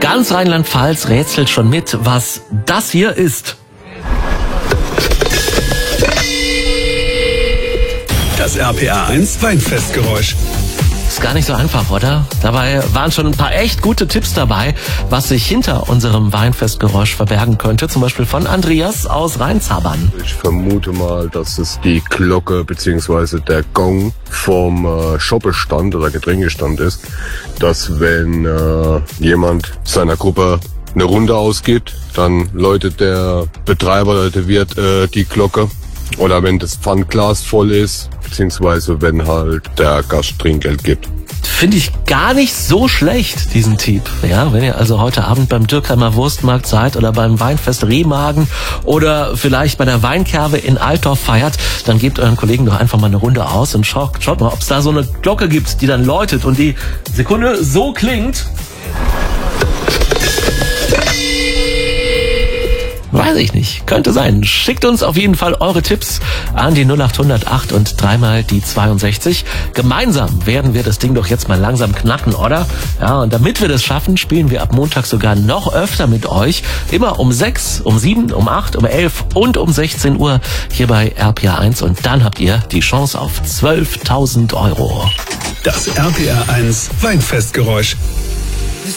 Ganz Rheinland-Pfalz rätselt schon mit, was das hier ist. Das RPA 1 Weinfestgeräusch. Ist gar nicht so einfach, oder? Dabei waren schon ein paar echt gute Tipps dabei, was sich hinter unserem Weinfestgeräusch verbergen könnte. Zum Beispiel von Andreas aus Rheinzabern. Ich vermute mal, dass es die Glocke bzw. der Gong vom Shoppestand oder Getränkestand ist, dass wenn jemand seiner Gruppe eine Runde ausgibt, dann läutet der Betreiber oder der Wirt die Glocke. Oder wenn das Pfandglas voll ist, beziehungsweise wenn halt der Gast Trinkgeld gibt. Finde ich gar nicht so schlecht, diesen Tipp. Ja, wenn ihr also heute Abend beim Dürkheimer Wurstmarkt seid oder beim Weinfest Remagen oder vielleicht bei der Weinkerbe in Altdorf feiert, dann gebt euren Kollegen doch einfach mal eine Runde aus und schaut mal, ob es da so eine Glocke gibt, die dann läutet und die Sekunde so klingt. Weiß ich nicht. Könnte sein. Schickt uns auf jeden Fall eure Tipps an die 0808 und dreimal die 62. Gemeinsam werden wir das Ding doch jetzt mal langsam knacken, oder? Ja, und damit wir das schaffen, spielen wir ab Montag sogar noch öfter mit euch. Immer um 6, um 7, um 8, um 11 und um 16 Uhr hier bei RPA 1. Und dann habt ihr die Chance auf 12.000 €. Das RPA 1 Weinfestgeräusch.